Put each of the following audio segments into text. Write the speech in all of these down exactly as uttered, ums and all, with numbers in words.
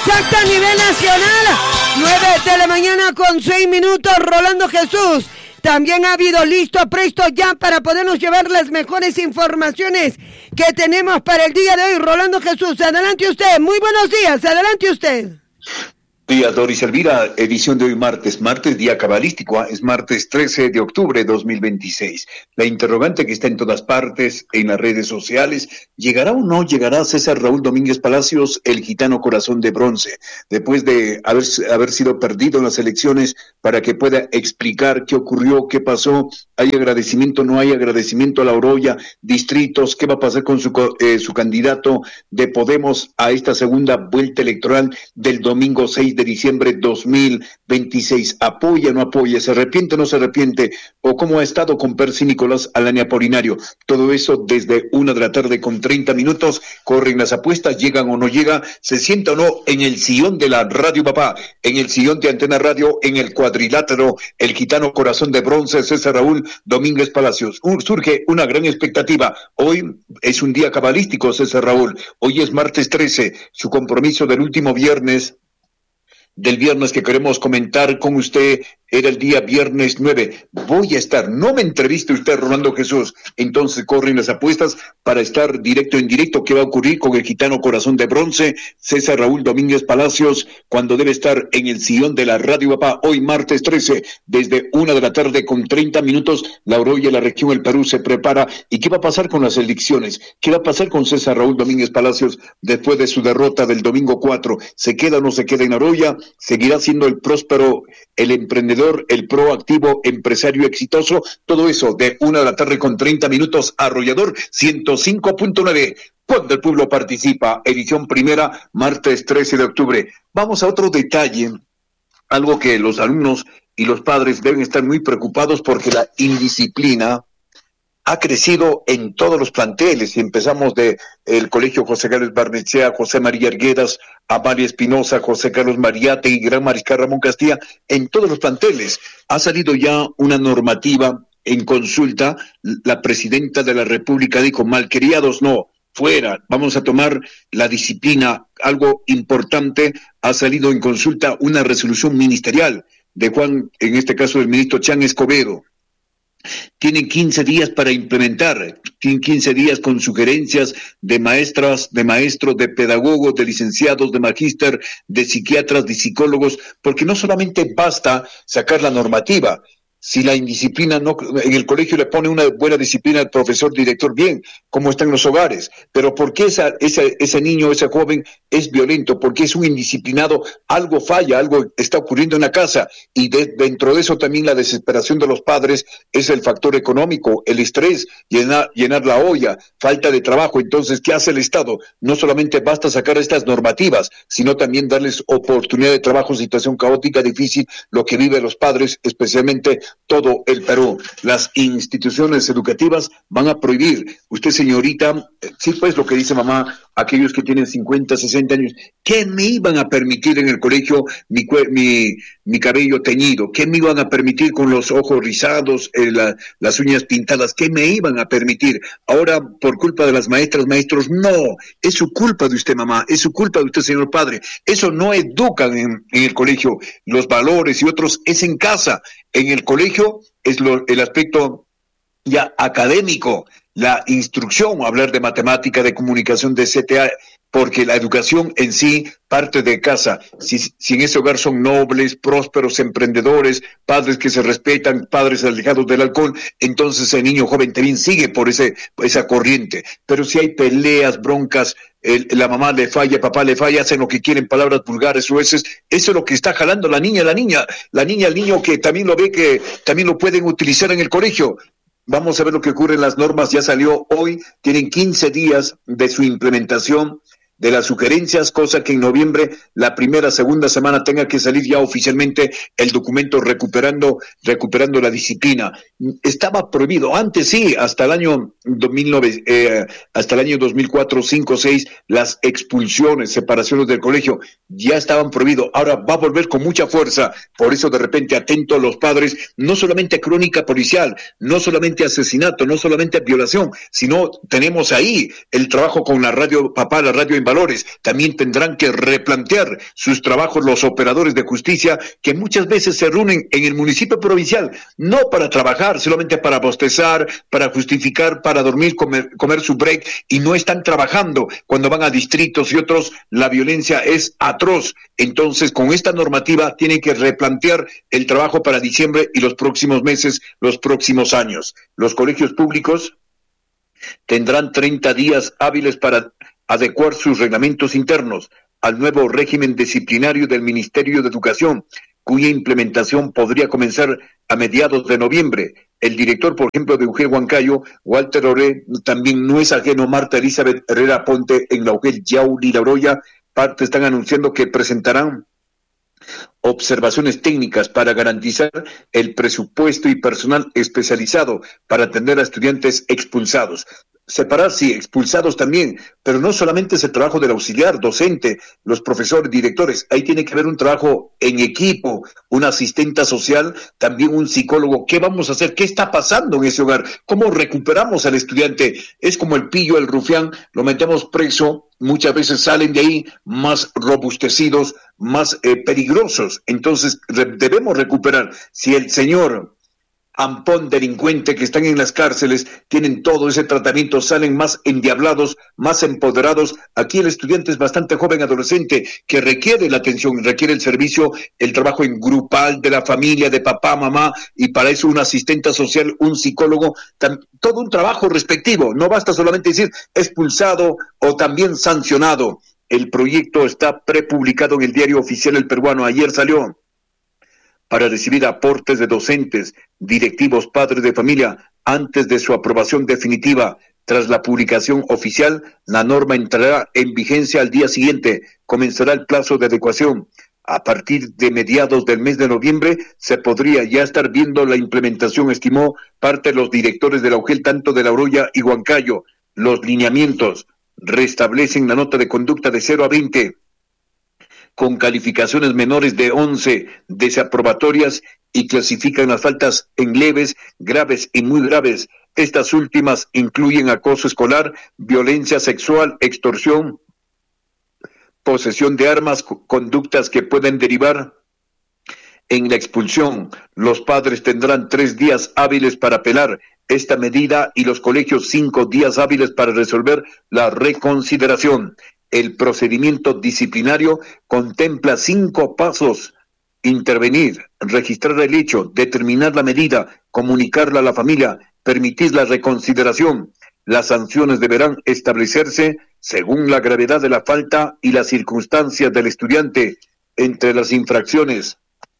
exacta a nivel nacional. nueve de la mañana con seis minutos, Rolando Jesús. También ha habido listo, presto ya para podernos llevar las mejores informaciones que tenemos para el día de hoy. Rolando Jesús, adelante usted. Muy buenos días, adelante usted. Días, Doris Elvira, edición de hoy martes, martes día cabalístico, ¿eh? Es martes trece de octubre de dos mil veintiséis. La interrogante que está en todas partes, en las redes sociales, ¿llegará o no llegará César Raúl Domínguez Palacios, el gitano corazón de bronce, después de haber, haber sido perdido en las elecciones, para que pueda explicar qué ocurrió, qué pasó? ¿Hay agradecimiento, no hay agradecimiento a la Oroya, distritos? ¿Qué va a pasar con su, eh, su candidato de Podemos a esta segunda vuelta electoral del domingo seis de diciembre dos mil veintiséis? ¿Apoya o no apoya? ¿Se arrepiente o no se arrepiente? ¿O cómo ha estado con Percy Nicolás Alani Apolinario? Todo eso desde una de la tarde con treinta minutos. Corren las apuestas, llegan o no llega, se sienta o no en el sillón de la Radio Papá, en el sillón de Antena Radio, en el cuadrilátero, el gitano corazón de bronce, César Raúl Domínguez Palacios. Uh, surge una gran expectativa. Hoy es un día cabalístico, César Raúl. Hoy es martes trece, su compromiso del último viernes, del viernes que queremos comentar con usted, era el día viernes nueve. Voy a estar, no me entreviste usted, Rolando Jesús. Entonces corren las apuestas para estar directo en directo. ¿Qué va a ocurrir con el gitano corazón de bronce, César Raúl Domínguez Palacios, cuando debe estar en el sillón de la Radio Papá? Hoy martes trece, desde una de la tarde con treinta minutos, la Oroya, la región del Perú se prepara. ¿Y qué va a pasar con las elecciones? ¿Qué va a pasar con César Raúl Domínguez Palacios después de su derrota del domingo cuatro? ¿Se queda o no se queda en Oroya? ¿Seguirá siendo el próspero, el emprendedor, el proactivo, empresario exitoso? Todo eso de una de la tarde con treinta minutos, Arrollador ciento cinco punto nueve. Cuando el pueblo participa, edición primera, martes trece de octubre. Vamos a otro detalle, algo que los alumnos y los padres deben estar muy preocupados, porque la indisciplina ha crecido en todos los planteles. Y empezamos de el Colegio José Carlos Barnechea, José María Arguedas, Amalia Espinosa, José Carlos Mariate y Gran Mariscal Ramón Castilla. En todos los planteles ha salido ya una normativa en consulta. La presidenta de la República dijo: malcriados no, fuera, vamos a tomar la disciplina. Algo importante, ha salido en consulta una resolución ministerial de Juan, en este caso el ministro Chan Escobedo. Tienen quince días para implementar, tienen quince días con sugerencias de maestras, de maestros, de pedagogos, de licenciados, de magíster, de psiquiatras, de psicólogos, porque no solamente basta sacar la normativa. Si la indisciplina no, en el colegio le pone una buena disciplina al profesor, director, bien, como está en los hogares, pero ¿por qué esa, esa, ese niño, ese joven es violento? Porque es un indisciplinado, algo falla, algo está ocurriendo en la casa, y de, dentro de eso también la desesperación de los padres es el factor económico, el estrés, llenar, llenar la olla, falta de trabajo. Entonces, ¿qué hace el Estado? No solamente basta sacar estas normativas, sino también darles oportunidad de trabajo, situación caótica, difícil, lo que viven los padres, especialmente todo el Perú. Las instituciones educativas van a prohibir. Usted, señorita, sí, pues lo que dice mamá, aquellos que tienen cincuenta, sesenta años, ¿qué me iban a permitir en el colegio mi, mi, mi cabello teñido? ¿Qué me iban a permitir con los ojos rizados, eh, la, las uñas pintadas? ¿Qué me iban a permitir? Ahora, por culpa de las maestras, maestros, no, es su culpa de usted, mamá, es su culpa de usted, señor padre. Eso no educan en, en el colegio, los valores y otros, es en casa. En el colegio es lo, el aspecto ya académico, la instrucción, hablar de matemática, de comunicación, de C T A, porque la educación en sí parte de casa. Si, si en ese hogar son nobles, prósperos, emprendedores, padres que se respetan, padres alejados del alcohol, entonces el niño joven también sigue por ese, esa corriente. Pero si hay peleas, broncas, el, la mamá le falla, papá le falla, hacen lo que quieren, palabras vulgares, jueces, eso es lo que está jalando la niña, la niña, la niña, el niño, que también lo ve, que también lo pueden utilizar en el colegio. Vamos a ver lo que ocurre en las normas. Ya salió hoy, tienen quince días de su implementación de las sugerencias, cosa que en noviembre, la primera, segunda semana, tenga que salir ya oficialmente el documento recuperando recuperando la disciplina. Estaba prohibido, antes sí, hasta el año dos mil nueve, eh, hasta el año dos mil cuatro, cinco, seis, las expulsiones, separaciones del colegio, ya estaban prohibidos. Ahora va a volver con mucha fuerza, por eso de repente atento a los padres, no solamente crónica policial, no solamente asesinato, no solamente violación, sino tenemos ahí el trabajo con la radio Papá, la radio Invasora, valores. También tendrán que replantear sus trabajos los operadores de justicia que muchas veces se reúnen en el municipio provincial, no para trabajar, solamente para bostezar, para justificar, para dormir, comer, comer su break, y no están trabajando. Cuando van a distritos y otros, la violencia es atroz. Entonces, con esta normativa tienen que replantear el trabajo para diciembre y los próximos meses, los próximos años. Los colegios públicos tendrán treinta días hábiles para adecuar sus reglamentos internos al nuevo régimen disciplinario del Ministerio de Educación, cuya implementación podría comenzar a mediados de noviembre. El director, por ejemplo, de U G E L Huancayo, Walter Oré, también no es ajeno. Marta Elizabeth Herrera Ponte en la U G E L Yauli Labroya, parte están anunciando que presentarán observaciones técnicas para garantizar el presupuesto y personal especializado para atender a estudiantes expulsados. Separar, sí, expulsados también, pero no solamente es el trabajo del auxiliar, docente, los profesores, directores. Ahí tiene que haber un trabajo en equipo, una asistenta social, también un psicólogo. ¿Qué vamos a hacer? ¿Qué está pasando en ese hogar? ¿Cómo recuperamos al estudiante? Es como el pillo, el rufián, lo metemos preso, muchas veces salen de ahí más robustecidos, más eh, peligrosos. Entonces re- debemos recuperar. Si el señor ampón delincuente que están en las cárceles tienen todo ese tratamiento, salen más endiablados, más empoderados. Aquí el estudiante es bastante joven, adolescente, que requiere la atención, requiere el servicio, el trabajo en grupal de la familia, de papá, mamá, y para eso un asistente social, un psicólogo, tam- todo un trabajo respectivo. No basta solamente decir expulsado o también sancionado. El proyecto está prepublicado en el Diario Oficial El Peruano, ayer salió. Para recibir aportes de docentes, directivos, padres de familia, antes de su aprobación definitiva. Tras la publicación oficial, la norma entrará en vigencia al día siguiente. Comenzará el plazo de adecuación. A partir de mediados del mes de noviembre se podría ya estar viendo la implementación, estimó parte de los directores de la U G E L, tanto de La Oroya y Huancayo. Los lineamientos restablecen la nota de conducta de cero a veinte. Con calificaciones menores de once desaprobatorias y clasifican las faltas en leves, graves y muy graves. Estas últimas incluyen acoso escolar, violencia sexual, extorsión, posesión de armas, conductas que pueden derivar en la expulsión. Los padres tendrán tres días hábiles para apelar esta medida y los colegios cinco días hábiles para resolver la reconsideración. El procedimiento disciplinario contempla cinco pasos: intervenir, registrar el hecho, determinar la medida, comunicarla a la familia, permitir la reconsideración. Las sanciones deberán establecerse según la gravedad de la falta y las circunstancias del estudiante. Entre las infracciones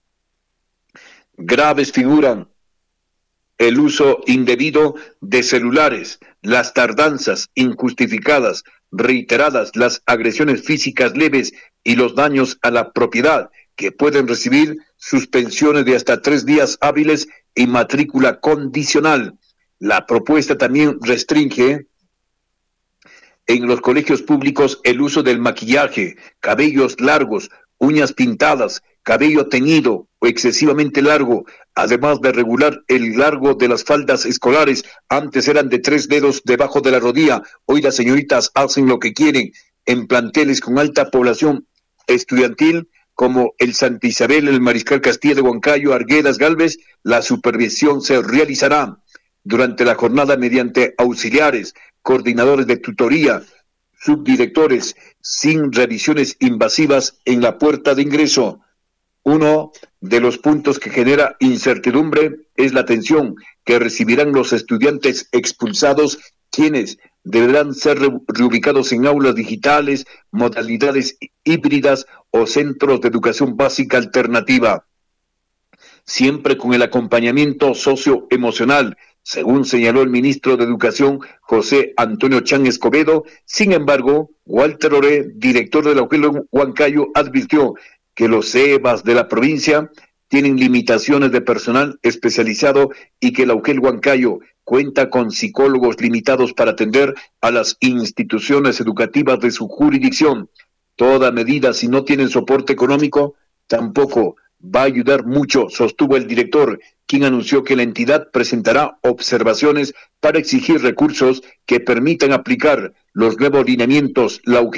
graves figuran el uso indebido de celulares, las tardanzas injustificadas, reiteradas, las agresiones físicas leves y los daños a la propiedad, que pueden recibir suspensiones de hasta tres días hábiles y matrícula condicional. La propuesta también restringe en los colegios públicos el uso del maquillaje, cabellos largos, uñas pintadas, cabello teñido o excesivamente largo, además de regular el largo de las faldas escolares. Antes eran de tres dedos debajo de la rodilla, hoy las señoritas hacen lo que quieren. En planteles con alta población estudiantil, como el Santa Isabel, el Mariscal Castilla de Huancayo, Arguedas, Galvez, la supervisión se realizará durante la jornada mediante auxiliares, coordinadores de tutoría, subdirectores, sin revisiones invasivas en la puerta de ingreso. Uno de los puntos que genera incertidumbre es la atención que recibirán los estudiantes expulsados, quienes deberán ser re- reubicados en aulas digitales, modalidades híbridas o centros de educación básica alternativa, siempre con el acompañamiento socioemocional, según señaló el ministro de Educación, José Antonio Chan Escobedo. Sin embargo, Walter Oré, director de la U G E L Huancayo, advirtió que los C E B A S de la provincia tienen limitaciones de personal especializado y que la U G E L Huancayo cuenta con psicólogos limitados para atender a las instituciones educativas de su jurisdicción. Toda medida, si no tienen soporte económico, tampoco va a ayudar mucho, sostuvo el director, quien anunció que la entidad presentará observaciones para exigir recursos que permitan aplicar los nuevos lineamientos. La U G E L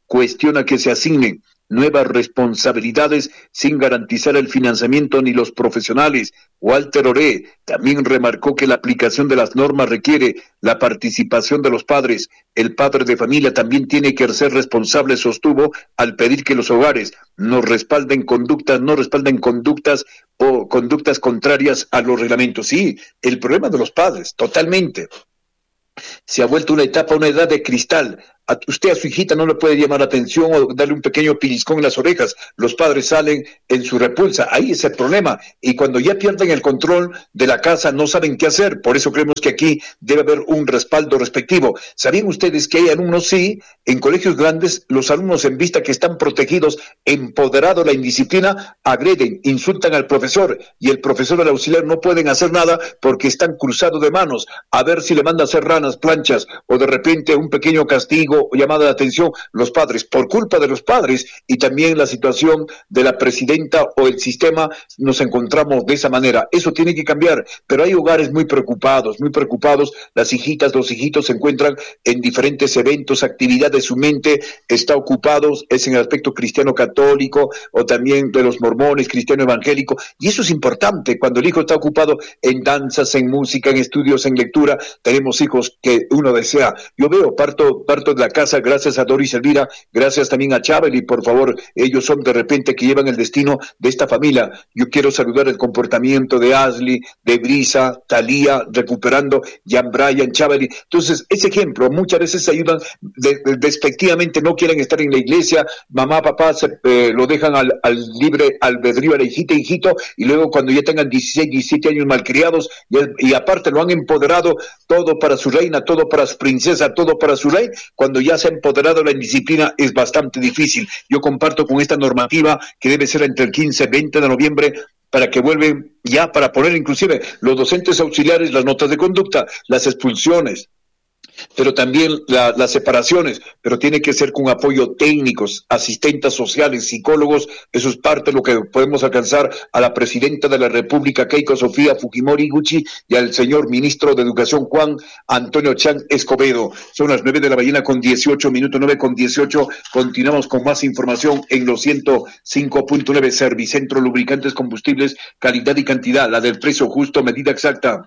cuestiona que se asignen nuevas responsabilidades sin garantizar el financiamiento ni los profesionales. Walter Oré también remarcó que la aplicación de las normas requiere la participación de los padres. El padre de familia también tiene que ser responsable, sostuvo, al pedir que los hogares no respalden conductas, no respalden conductas o conductas contrarias a los reglamentos. Sí, el problema de los padres, totalmente. Se ha vuelto una etapa, una edad de cristal. A usted a su hijita no le puede llamar la atención o darle un pequeño pellizcón en las orejas. Los padres salen en su repulsa. Ahí es el problema. Y cuando ya pierden el control de la casa, no saben qué hacer. Por eso creemos que aquí debe haber un respaldo respectivo. ¿Sabían ustedes que hay alumnos, sí, en colegios grandes, los alumnos en vista que están protegidos, empoderados de la indisciplina, agreden, insultan al profesor y el profesor del auxiliar no pueden hacer nada porque están cruzados de manos? A ver si le manda a hacer ranas, planchas o de repente un pequeño castigo o llamada de atención, los padres, por culpa de los padres y también la situación de la presidenta o el sistema, nos encontramos de esa manera. Eso tiene que cambiar, pero hay hogares muy preocupados, muy preocupados, las hijitas, los hijitos se encuentran en diferentes eventos, actividades, su mente está ocupado, es en el aspecto cristiano católico o también de los mormones, cristiano evangélico, y eso es importante, cuando el hijo está ocupado en danzas, en música, en estudios, en lectura, tenemos hijos que uno desea. Yo veo, parto, parto de la casa, gracias a Doris Elvira, gracias también a Chávez, y por favor, ellos son de repente que llevan el destino de esta familia. Yo quiero saludar el comportamiento de Ashley, de Brisa, Talía, recuperando Jan Brian, Chávez. Entonces, ese ejemplo, muchas veces ayudan de, de, despectivamente, no quieren estar en la iglesia, mamá, papá, se, eh, lo dejan al, al libre albedrío a la hijita, hijito, y luego cuando ya tengan dieciséis, diecisiete años malcriados, y, y aparte lo han empoderado, todo para su reina, todo para su princesa, todo para su rey, cuando ya se ha empoderado la indisciplina es bastante difícil. Yo comparto con esta normativa que debe ser entre el quince y veinte de noviembre para que vuelven ya para poner inclusive los docentes auxiliares, las notas de conducta, las expulsiones, pero también la, las separaciones, pero tiene que ser con apoyo técnicos, asistentes sociales, psicólogos. Eso es parte de lo que podemos alcanzar a la presidenta de la República, Keiko Sofía Fujimori Gucci, y al señor ministro de Educación, Juan Antonio Chan Escobedo. Son las nueve de la mañana con dieciocho minutos, nueve con dieciocho. Continuamos con más información en los ciento cinco punto nueve. Servicentro Lubricantes Combustibles, calidad y cantidad, la del precio justo, medida exacta.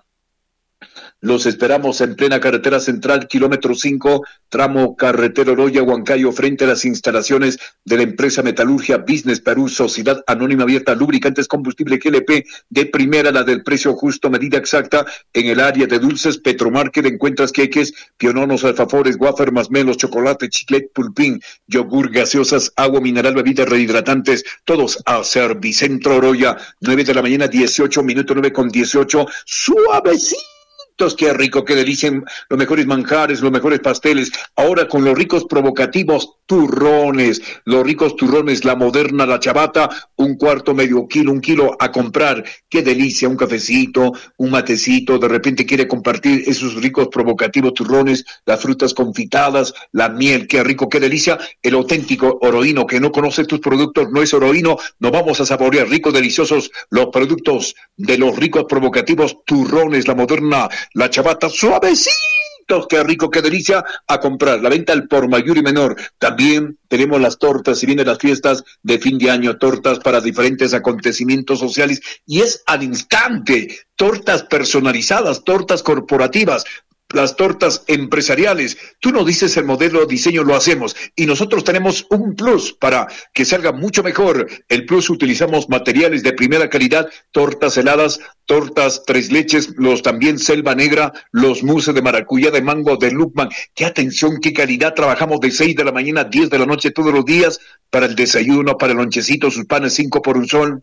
Los esperamos en plena carretera central, kilómetro cinco, tramo carretera Oroya, Huancayo, frente a las instalaciones de la empresa Metalurgia Business Perú, Sociedad Anónima Abierta, Lubricantes Combustible G L P de primera, la del precio justo, medida exacta. En el área de dulces, Petromarket, encuentras queques, piononos, alfafores, wafer, masmelos, chocolate, chiclet, pulpín, yogur, gaseosas, agua mineral, bebidas rehidratantes, todos a Servicentro Oroya. Nueve de la mañana, dieciocho minutos, nueve con dieciocho, suavecito. Qué rico, qué delicia, los mejores manjares, los mejores pasteles, ahora con los ricos provocativos turrones, los ricos turrones, la moderna, la chabata, un cuarto, medio kilo, un kilo a comprar, qué delicia, un cafecito, un matecito, de repente quiere compartir esos ricos provocativos turrones, las frutas confitadas, la miel, qué rico, qué delicia, el auténtico oroíno, que no conoce tus productos, no es oroíno, nos vamos a saborear ricos, deliciosos, los productos de los ricos provocativos turrones, la moderna, la chabata, suavecitos, qué rico, qué delicia, a comprar. La venta al por mayor y menor. También tenemos las tortas, si vienen las fiestas de fin de año, tortas para diferentes acontecimientos sociales, y es al instante, tortas personalizadas, tortas corporativas, las tortas empresariales. Tú nos dices el modelo, diseño, lo hacemos, y nosotros tenemos un plus para que salga mucho mejor. El plus, utilizamos materiales de primera calidad, tortas heladas, tortas tres leches, los también selva negra, los muses de maracuyá, de mango, de Lukman. Qué atención, qué calidad. Trabajamos de seis de la mañana a diez de la noche todos los días, para el desayuno, para el lonchecito, sus panes cinco por un sol,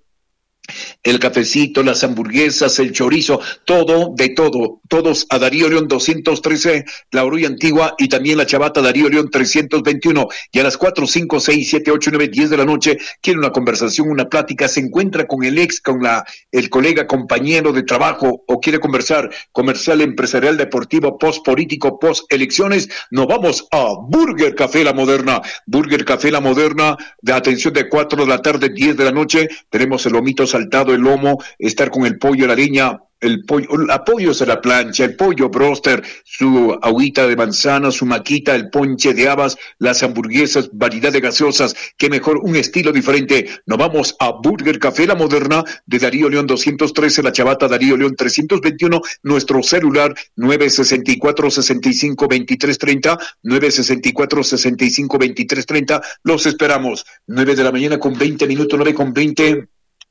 el cafecito, las hamburguesas, el chorizo, todo, de todo, todos a Darío León doscientos trece, la Oroya Antigua, y también la chabata Darío León trescientos veintiuno, y a las cuatro, cinco, seis, siete, ocho, nueve, diez de la noche, quiere una conversación, una plática, se encuentra con el ex, con la, el colega, compañero de trabajo, o quiere conversar, comercial, empresarial, deportivo, post político, post elecciones, nos vamos a Burger Café La Moderna, Burger Café La Moderna, de atención de cuatro de la tarde, diez de la noche, tenemos el lomito saltado, el lomo, estar con el pollo a la leña, el pollo, apoyos a la plancha, el pollo broster, su agüita de manzana, su maquita, el ponche de habas, las hamburguesas, variedad de gaseosas, qué mejor, un estilo diferente. Nos vamos a Burger Café La Moderna de Darío León doscientos trece, La Chavata, Darío León trescientos veintiuno, nuestro celular nueve sesenta y cuatro, sesenta y cinco, veintitrés treinta, nueve sesenta y cuatro, sesenta y cinco, veintitrés treinta, los esperamos. nueve de la mañana con veinte minutos, nueve con veinte.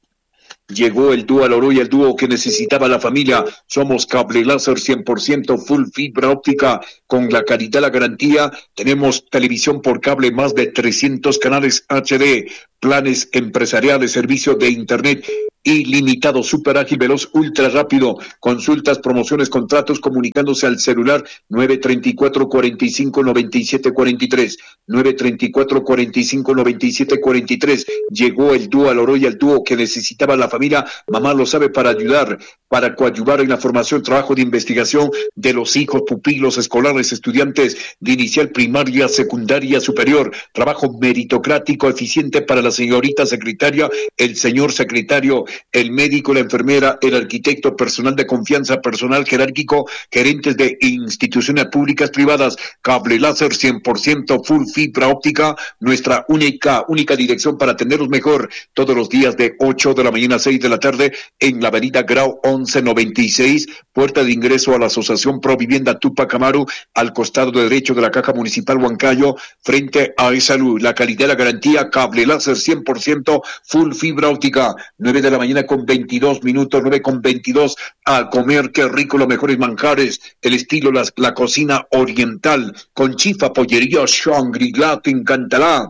Llegó el dúo al Oroya, el dúo que necesitaba la familia. Somos cable láser cien por ciento full fibra óptica con la calidad, la garantía. Tenemos televisión por cable, más de trescientos canales H D, planes empresariales, servicio de internet ilimitado, súper ágil, veloz, ultra rápido. Consultas, promociones, contratos, comunicándose al celular nueve treinta y cuatro, cuarenta y cinco, noventa y siete cuarenta y tres, nueve treinta y cuatro, cuarenta y cinco, noventa y siete cuarenta y tres. Llegó el dúo al Oroya, el dúo que necesitaba la familia. Mamá lo sabe, para ayudar, para coadyuvar en la formación, trabajo de investigación de los hijos, pupilos, escolares, estudiantes de inicial, primaria, secundaria, superior. Trabajo meritocrático, eficiente para la señorita secretaria, el señor secretario, el médico, la enfermera, el arquitecto, personal de confianza, personal jerárquico, gerentes de instituciones públicas, privadas. Cable láser cien por ciento full fibra óptica, nuestra única, única dirección para atenderlos mejor, todos los días de ocho de la mañana a seis de la tarde, en la avenida Grau once noventa y seis, puerta de ingreso a la Asociación Pro Vivienda Tupac Amaru, al costado derecho de la Caja Municipal Huancayo, frente a E-Salud. La calidad, la garantía, cable láser cien por ciento full fibra óptica. nueve de la mañana con veintidós minutos, nueve con veintidós, a comer, qué rico, los mejores manjares, el estilo, la, la cocina oriental, con Chifa Pollería Shangri-La, te encantará.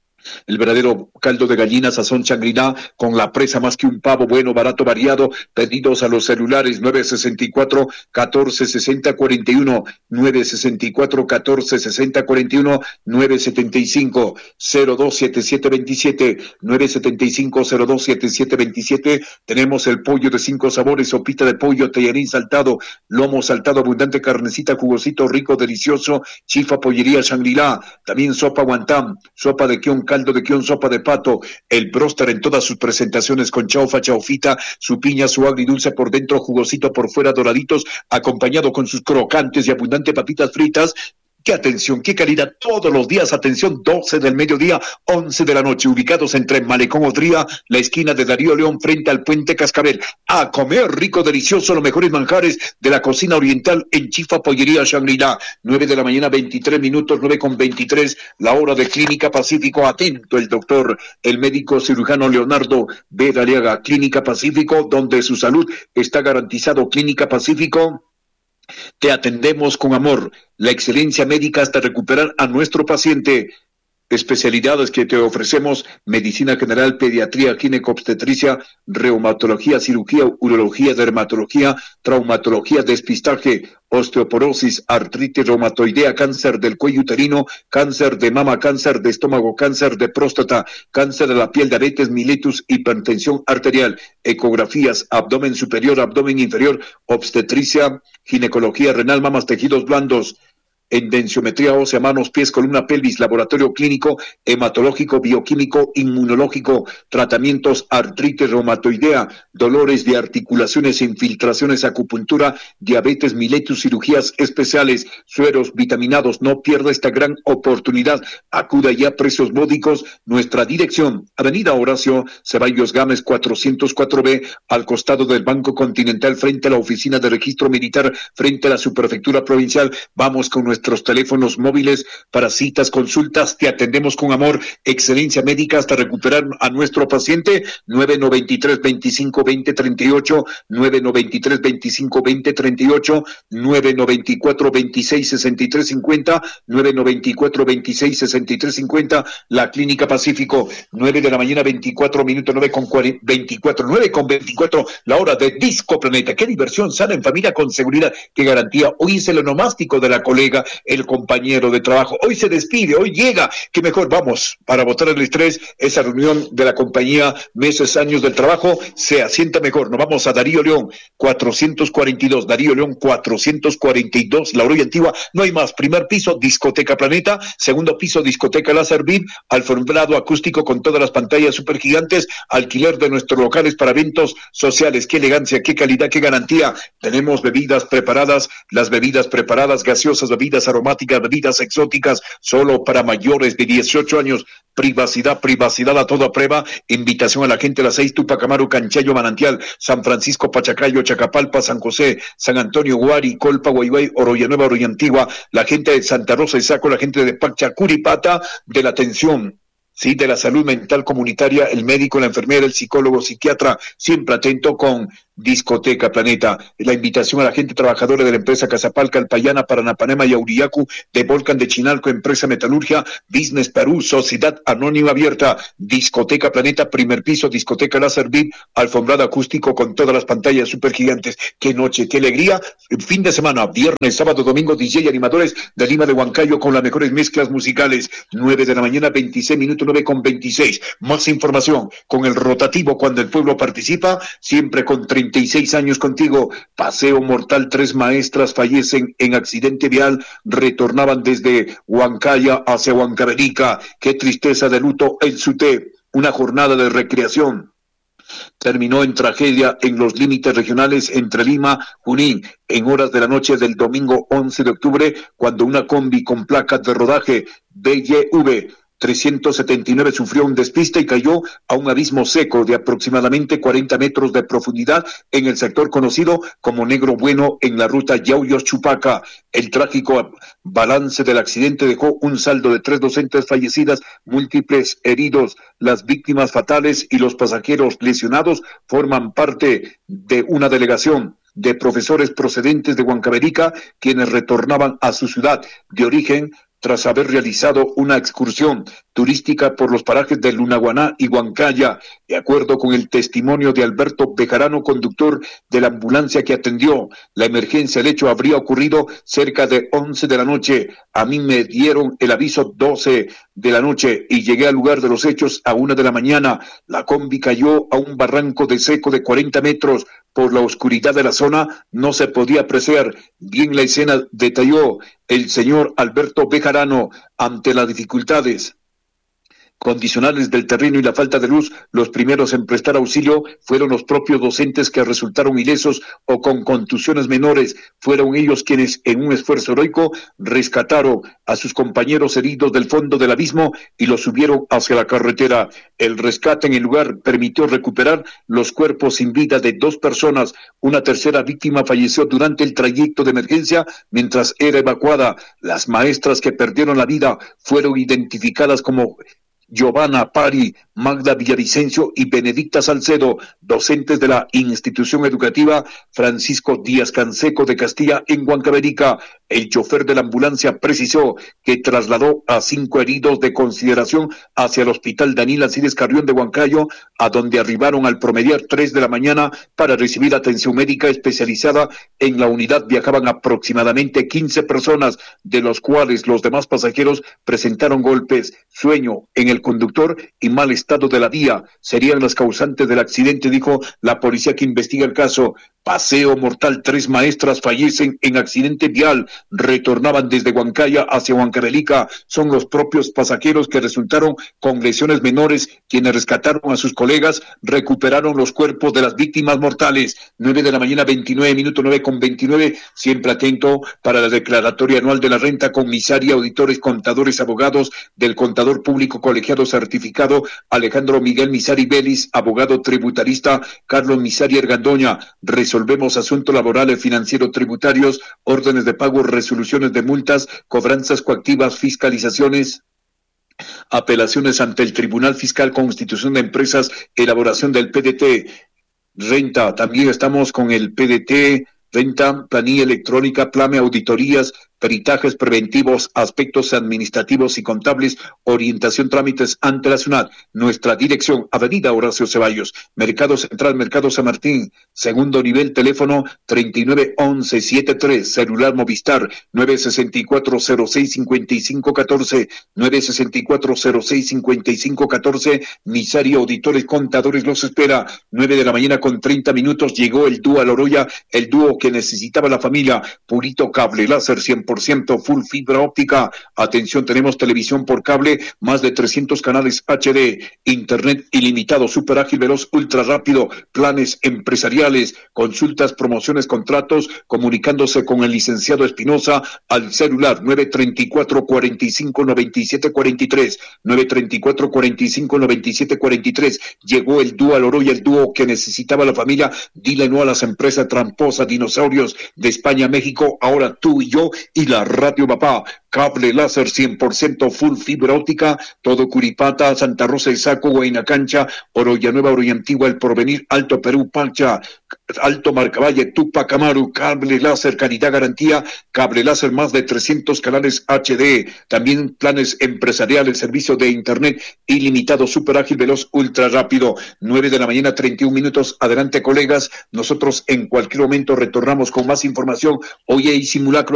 El verdadero caldo de gallina sazón Shangri-La, con la presa más que un pavo, bueno, barato, variado. Pedidos a los celulares nueve sesenta y cuatro, catorce sesenta cuarenta y uno, nueve sesenta y cuatro, catorce sesenta cuarenta y uno, nueve setenta y cinco, cero dos setenta y siete veintisiete, nueve setenta y cinco, cero dos setenta y siete veintisiete. Tenemos el pollo de cinco sabores, sopita de pollo, tallarín saltado, lomo saltado, abundante, carnecita, jugosito, rico, delicioso. Chifa Pollería Shangri-La. También sopa guantán, sopa de kion, caldo de kion, sopa de pato, el bróster en todas sus presentaciones, con chaufa, chaufita, su piña, su agridulce por dentro, jugosito por fuera, doraditos, acompañado con sus crocantes y abundante papitas fritas. ¡Qué atención, qué calidad! Todos los días, atención, doce del mediodía, once de la noche, ubicados entre Malecón Odría, la esquina de Darío León, frente al Puente Cascabel. A comer rico, delicioso, los mejores manjares de la cocina oriental en Chifa Pollería Shangri-La. nueve de la mañana, veintitrés minutos, nueve con veintitrés, la hora de Clínica Pacífico. Atento el doctor, el médico cirujano Leonardo B. Daliaga. Clínica Pacífico, donde su salud está garantizado. Clínica Pacífico. Te atendemos con amor, la excelencia médica hasta recuperar a nuestro paciente. Especialidades que te ofrecemos: medicina general, pediatría, ginecobstetricia, reumatología, cirugía, urología, dermatología, traumatología, despistaje, osteoporosis, artritis reumatoidea, cáncer del cuello uterino, cáncer de mama, cáncer de estómago, cáncer de próstata, cáncer de la piel, diabetes, mellitus, hipertensión arterial, ecografías, abdomen superior, abdomen inferior, obstetricia, ginecología renal, mamas, tejidos blandos, en densitometría ósea, manos, pies, columna, pelvis, laboratorio clínico, hematológico, bioquímico, inmunológico, tratamientos, artritis reumatoidea, dolores de articulaciones, infiltraciones, acupuntura, diabetes, mellitus, cirugías especiales, sueros, vitaminados. No pierda esta gran oportunidad. Acuda ya a precios módicos. Nuestra dirección: Avenida Horacio Ceballos Gámez cuatrocientos cuatro B, al costado del Banco Continental, frente a la Oficina de Registro Militar, frente a la Subprefectura Provincial. Vamos con nuestra nuestros teléfonos móviles para citas, consultas. Te atendemos con amor, excelencia médica hasta recuperar a nuestro paciente. nueve noventa y tres, veinticinco, veinte, treinta y ocho, nueve noventa y tres, veinticinco, veinte, treinta y ocho, nueve noventa y cuatro, veintiséis, sesenta y tres cincuenta, nueve noventa y cuatro, veintiséis, sesenta y tres cincuenta. La Clínica Pacífico. Nueve de la mañana, veinticuatro minutos, nueve con veinticuatro, nueve con veinticuatro, la hora de Disco Planeta. Qué diversión sana en familia con seguridad, qué garantía. Hoy es el onomástico de la colega el compañero de trabajo. Hoy se despide, hoy llega, que mejor vamos para botar el estrés. Esa reunión de la compañía Meses Años del Trabajo se asienta mejor. Nos vamos a Darío León cuatrocientos cuarenta y dos, Darío León cuatrocientos cuarenta y dos, La Oroya Antigua. No hay más. Primer piso, Discoteca Planeta. Segundo piso, Discoteca Láser V I P. Alfombrado acústico con todas las pantallas super gigantes. Alquiler de nuestros locales para eventos sociales. Qué elegancia, qué calidad, qué garantía. Tenemos bebidas preparadas, las bebidas preparadas, gaseosas, bebidas aromáticas, bebidas exóticas, solo para mayores de dieciocho años. Privacidad, privacidad a toda prueba. Invitación a la gente de las seis, Tupac Amaru, Canchayo, Manantial, San Francisco, Pachacayo, Chacapalpa, San José, San Antonio, Guari, Colpa, Guaybay, Oroya Nueva, Oroya Antigua, la gente de Santa Rosa y Saco, la gente de Pachacuripata, de la atención, sí, de la salud mental comunitaria, el médico, la enfermera, el psicólogo, psiquiatra, siempre atento con Discoteca Planeta. La invitación a la gente trabajadora de la empresa Casapalca, Alpayana, Paranapanema y Aurillacu, de Volcan de Chinalco, empresa Metalurgia, Business Perú, Sociedad Anónima Abierta, Discoteca Planeta, primer piso, Discoteca Láser V I P, alfombrado acústico con todas las pantallas super gigantes. Qué noche, qué alegría. Fin de semana, viernes, sábado, domingo, D J y animadores de Lima de Huancayo con las mejores mezclas musicales. nueve de la mañana, veintiséis minutos, nueve con veintiséis. Más información con el rotativo cuando el pueblo participa, siempre con treinta y seis años contigo. Paseo mortal, tres maestras fallecen en accidente vial, retornaban desde Huancaya hacia Huancavelica. Qué tristeza de luto en Suté. Una jornada de recreación terminó en tragedia en los límites regionales entre Lima y Junín, en horas de la noche del domingo once de octubre, cuando una combi con placas de rodaje B Y V trescientos setenta y nueve sufrió un despiste y cayó a un abismo seco de aproximadamente cuarenta metros de profundidad en el sector conocido como Negro Bueno en la ruta Yauyos-Chupaca. El trágico balance del accidente dejó un saldo de tres docentes fallecidas, múltiples heridos. Las víctimas fatales y los pasajeros lesionados forman parte de una delegación de profesores procedentes de Huancavelica, quienes retornaban a su ciudad de origen tras haber realizado una excursión turística por los parajes de Lunaguaná y Huancaya. De acuerdo con el testimonio de Alberto Bejarano, conductor de la ambulancia que atendió la emergencia, el hecho habría ocurrido cerca de once de la noche. A mí me dieron el aviso doce de la noche y llegué al lugar de los hechos a una de la mañana. La combi cayó a un barranco de seco de cuarenta metros. Por la oscuridad de la zona no se podía apreciar bien la escena, detalló el señor Alberto Bejarano. Ante las dificultades condicionales del terreno y la falta de luz, los primeros en prestar auxilio fueron los propios docentes, que resultaron ilesos o con contusiones menores. Fueron ellos quienes, en un esfuerzo heroico, rescataron a sus compañeros heridos del fondo del abismo y los subieron hacia la carretera. El rescate en el lugar permitió recuperar los cuerpos sin vida de dos personas. Una tercera víctima falleció durante el trayecto de emergencia mientras era evacuada. Las maestras que perdieron la vida fueron identificadas como Giovanna Pari, Magda Villavicencio y Benedicta Salcedo, docentes de la institución educativa Francisco Díaz Canseco de Castilla en Huancavelica. El chofer de la ambulancia precisó que trasladó a cinco heridos de consideración hacia el hospital Daniel Alcides Carrión de Huancayo, a donde arribaron al promediar tres de la mañana para recibir atención médica especializada. En la unidad viajaban aproximadamente quince personas, de los cuales los demás pasajeros presentaron golpes, sueño en el conductor y mal estado de la vía. Serían las causantes del accidente, dijo la policía que investiga el caso. Paseo mortal, tres maestras fallecen en accidente vial, retornaban desde Huancaya hacia Huancavelica. Son los propios pasajeros que resultaron con lesiones menores quienes rescataron a sus colegas, recuperaron los cuerpos de las víctimas mortales. Nueve de la mañana, veintinueve minutos, nueve con veintinueve, siempre atento para la declaratoria anual de la renta, comisaria, auditores, contadores, abogados del contador público colegiado certificado Alejandro Miguel Misari Vélez, abogado tributarista Carlos Misari Ergandoña. Resolvemos asuntos laborales, financieros, tributarios, órdenes de pago, resoluciones de multas, cobranzas coactivas, fiscalizaciones, apelaciones ante el Tribunal Fiscal, constitución de empresas, elaboración del P D T, renta. También estamos con el P D T, renta, planilla electrónica, plame, auditorías, peritajes preventivos, aspectos administrativos y contables, orientación, trámites ante la SUNAT. Nuestra dirección, Avenida Horacio Ceballos, Mercado Central, Mercado San Martín, segundo nivel, teléfono treinta y nueve once setenta y tres, celular Movistar nueve sesenta y cuatro cero seis cincuenta y cinco catorce, nueve sesenta y cuatro cero seis cincuenta y cinco catorce. Misario Auditores Contadores los espera. Nueve de la mañana con treinta minutos llegó el dúo Aloroya, el dúo que necesitaba la familia. Purito cable láser cien por ciento full fibra óptica. Atención, tenemos televisión por cable, más de trescientos canales H D, internet ilimitado, super ágil, veloz, ultra rápido, planes empresariales, consultas, promociones, contratos, comunicándose con el licenciado Espinosa al celular nueve treinta y cuatro cuarenta y cinco noventa y siete cuarenta y tres, nueve treinta y cuatro cuarenta y cinco noventa y siete cuarenta y tres. Llegó el dúo Aloroya, el dúo que necesitaba la familia. Dile no a las empresas tramposas, dinosaurios de España, México, ahora tú y yo y la Radio Papá. Cable láser cien por ciento full fibra óptica, todo Curipata, Santa Rosa de Saco, Guayna Cancha, Oroya Nueva, Oroya Antigua, El Porvenir, Alto Perú, Pancha, Alto Marcavalle, Tupac Amaru. Cable láser, calidad, garantía. Cable láser, más de trescientos canales H D, también planes empresariales, servicio de internet ilimitado, super ágil, veloz, ultra rápido. Nueve de la mañana, treinta y un minutos. Adelante, colegas, nosotros en cualquier momento retornamos con más información. Hoy hay simulacro